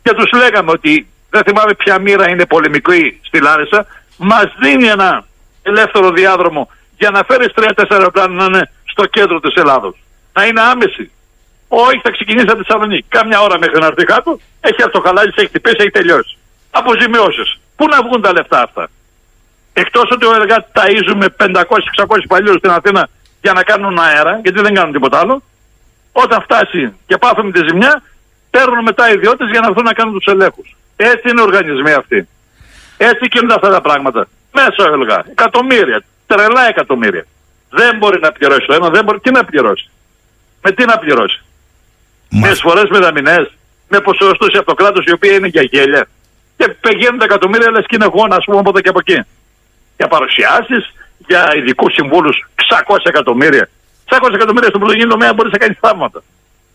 και τους λέγαμε ότι δεν θυμάμαι ποια μοίρα είναι πολεμική στη Λάρισα, μας δίνει ένα ελεύθερο διάδρομο για να φέρεις 3-4 αεροπλάνα να είναι στο κέντρο της Ελλάδος. Να είναι άμεση. Όχι, θα ξεκινήσει από τη Θεσσαλονίκη. Κάμια ώρα μέχρι να έρθει κάτω, έχει έρθει το χαλάλι, έχει χτυπήσει, έχει τελειώσει. Αποζημιώσεις. Πού να βγουν τα λεφτά αυτά? Εκτός ότι ο εργάτης ταΐζουμε 500-600 παλιούς στην Αθήνα για να κάνουν αέρα, γιατί δεν κάνουν τίποτα άλλο. Όταν φτάσει και πάθουμε τη ζημιά, παίρνουν μετά οι ιδιώτες για να έρθουν να κάνουν τους ελέγχους. Έτσι είναι οι οργανισμοί αυτοί. Έτσι κινούνται αυτά τα πράγματα. Μέσα έλεγα. Εκατομμύρια. Τρελά εκατομμύρια. Δεν μπορεί να πληρώσει το ένα, δεν μπορεί. Τι να πληρώσει? Με τι να πληρώσει? Με εισφορές μηδαμινές, με ποσοστώσεις από το κράτος οι οποίοι είναι για γέλια. Και πηγαίνουν τα εκατομμύρια, λες και είναι γόνα, ας πούμε, από εδώ και από εκεί. Για παρουσιάσεις, για ειδικούς συμβούλους, 600 εκατομμύρια. 600 εκατομμύρια στον πρωτογενή τομέα μπορεί να κάνει θαύματα.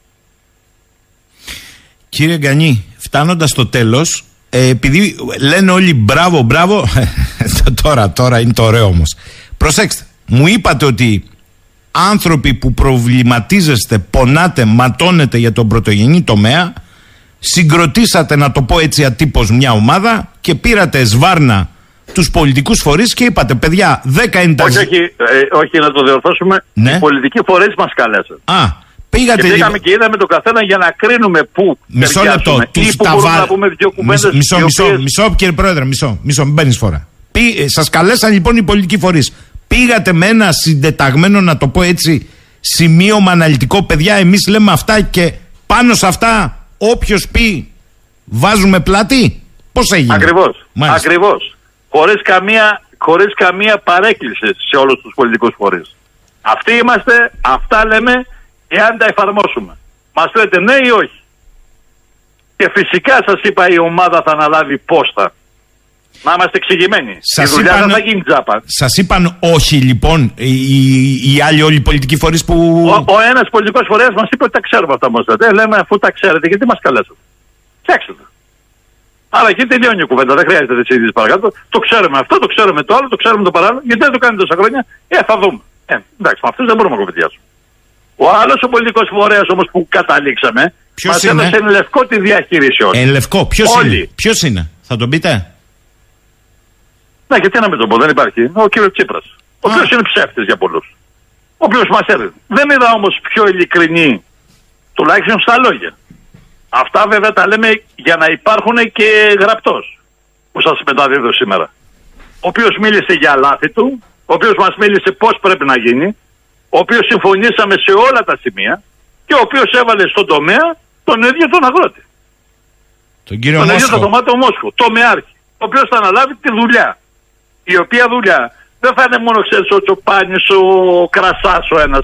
Κύριε Γκανή, φτάνοντας στο τέλος, επειδή λένε όλοι μπράβο, μπράβο, τώρα είναι το ωραίο όμως. Προσέξτε, μου είπατε ότι άνθρωποι που προβληματίζεστε, πονάτε, ματώνετε για τον πρωτογενή τομέα, συγκροτήσατε, να το πω έτσι ατύπως, μια ομάδα και πήρατε σβάρνα τους πολιτικούς φορείς και είπατε, παιδιά, 10 είναι τα... Όχι, να το διορθώσουμε. Ναι. Οι πολιτικοί φορείς μας καλέσαν. Πήγατε και πήγαμε και είδαμε τον καθένα για να κρίνουμε πού. Μισό λεπτό. Να πούμε δύο κουβέντες. Μισό, κύριε Πρόεδρε, μισό, μην μπαίνεις φορά. Σας καλέσαν λοιπόν οι πολιτικοί φορείς. Πήγατε με ένα συντεταγμένο, να το πω έτσι, σημείωμα αναλυτικό, παιδιά, εμείς λέμε αυτά και πάνω σε αυτά όποιος πει βάζουμε πλάτη? Πώς έγινε? Ακριβώς. Χωρίς καμία παρέκκληση σε όλους τους πολιτικούς φορείς. Αυτοί είμαστε, αυτά λέμε, εάν τα εφαρμόσουμε. Μας λέτε ναι ή όχι. Και φυσικά σας είπα, η ομάδα θα αναλάβει πόστα. Να είμαστε εξηγημένοι. Η δουλειά δεν θα γίνει τζάπα. Σας είπαν όχι λοιπόν οι άλλοι όλοι οι πολιτικοί φορείς που... Ο ένας πολιτικός φορέας μας είπε ότι τα ξέρουμε αυτά μας λέτε. Λέμε, αφού τα ξέρετε, γιατί μας καλέσατε? Φτιάξτε τα. Άρα εκεί τελειώνει η κουβέντα. Δεν χρειάζεται τις ίδιες παρακάτω. Το ξέρουμε αυτό, το ξέρουμε το άλλο, το ξέρουμε το παράλληλο. Γιατί δεν το κάνει τόσα χρόνια? Θα δούμε. Εντάξει, με αυτούς δεν μπορούμε να κουβεντιάσουμε. Ο άλλος ο πολιτικός φορέας όμως που καταλήξαμε, μας έδωσε εν λευκό τη διαχείριση όλη. Εν λευκό, ποιος είναι? Θα τον πείτε? Ναι, γιατί να μην το πω, δεν υπάρχει. Ο κύριος Τσίπρας. Ο οποίος είναι ψεύτης για πολλούς. Ο οποίος μας έδωσε. Δεν είδα όμως πιο ειλικρινή, τουλάχιστον στα λόγια. Αυτά βέβαια τα λέμε για να υπάρχουν και γραπτός, που σας μεταδίδω σήμερα. Ο οποίος μίλησε για λάθη του, ο οποίος μας μίλησε πώς πρέπει να γίνει, ο οποίος συμφωνήσαμε σε όλα τα σημεία και ο οποίος έβαλε στον τομέα τον ίδιο τον αγρότη. Τον κύριο Μόσχο. Ίδιο το δωμάτιο Μόσχο, τομεάρχη, ο οποίος θα αναλάβει τη δουλειά. Η οποία δουλειά δεν θα είναι μόνο, ξέρεις, ο Τσοπάνης, ο Κρασάς ο ένας.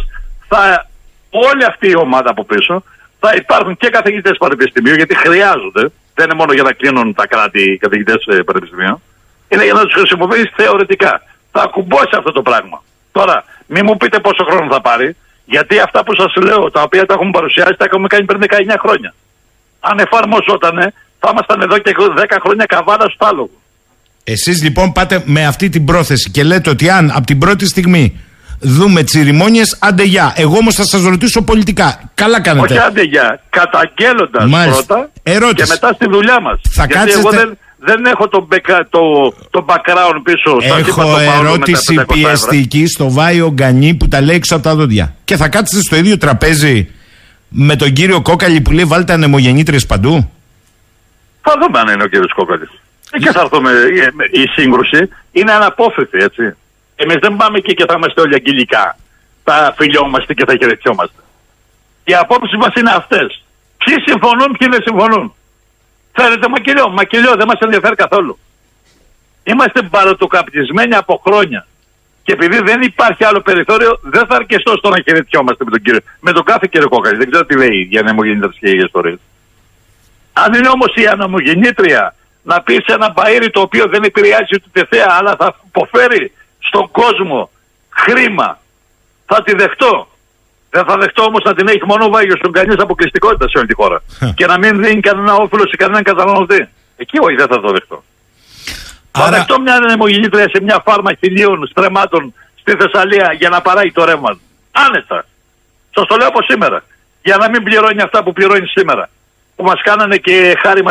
Όλη αυτή η ομάδα από πίσω θα υπάρχουν και καθηγητές πανεπιστημίου, γιατί χρειάζονται. Δεν είναι μόνο για να κλείνουν τα κράτη οι καθηγητές πανεπιστημίου. Είναι για να τους χρησιμοποιήσει θεωρητικά. Θα ακουμπώσει αυτό το πράγμα. Τώρα, μην μου πείτε πόσο χρόνο θα πάρει, γιατί αυτά που σας λέω, τα οποία τα έχουμε παρουσιάσει, τα έχουμε κάνει πριν 19 χρόνια. Αν εφαρμοζότανε, θα ήμασταν εδώ και 10 χρόνια καβάλα στο άλογο. Εσείς λοιπόν πάτε με αυτή την πρόθεση και λέτε ότι αν από την πρώτη στιγμή δούμε τσιριμόνιες, άντε γεια. Εγώ όμως θα σας ρωτήσω πολιτικά. Καλά κάνετε. Όχι άντε γεια, καταγγέλλοντας πρώτα και μετά στη δουλειά μας. Γιατί κάτσετε... εγώ δεν έχω το background πίσω. Έχω ερώτηση πιεστική στο Βάιο Γκανή που τα λέει έξω από τα δόντια. Και θα κάτσετε στο ίδιο τραπέζι με τον κύριο Κόκαλη που λέει βάλτε ανεμογεννήτριες παντού? Θα δούμε αν είναι ο κύριος Κόκαλης. Και θα έρθουμε. Η σύγκρουση είναι αναπόφευκτη, έτσι. Εμείς δεν πάμε εκεί και θα είμαστε όλοι αγγελικά. Θα φιλιόμαστε και θα χαιρετιόμαστε. Οι απόψεις μας είναι αυτές. Ποιοι συμφωνούν, ποιοι δεν συμφωνούν. Θέλετε μακελιό, δεν μας ενδιαφέρει καθόλου. Είμαστε παροτοκαπτισμένοι από χρόνια. Και επειδή δεν υπάρχει άλλο περιθώριο, δεν θα αρκεστώ στο να χαιρετιόμαστε με τον κάθε κύριο Κόκαλη. Δεν ξέρω τι λέει για ανεμογεννήτριες και για ιστορίες. Αν είναι όμως η ανεμογεννήτρια να πει σε ένα μπαΐρι το οποίο δεν επηρεάζει ούτε θέα, αλλά θα υποφέρει στον κόσμο χρήμα, θα τη δεχτώ. Δεν θα δεχτώ όμως να την έχει μόνο ο Βάγιος Γκανής αποκλειστικότητα σε όλη τη χώρα. Και να μην δίνει κανένα όφελο σε κανέναν καταναλωτή. Εκεί όχι, δεν θα το δεχτώ. Θα δεχτώ μια ανεμογεννήτρια σε μια φάρμα 1.000 στρεμμάτων στη Θεσσαλία για να παράγει το ρεύμα. Άνετα. Σας το λέω από σήμερα. Για να μην πληρώνει αυτά που πληρώνει σήμερα. Που μας κάνανε και χάρη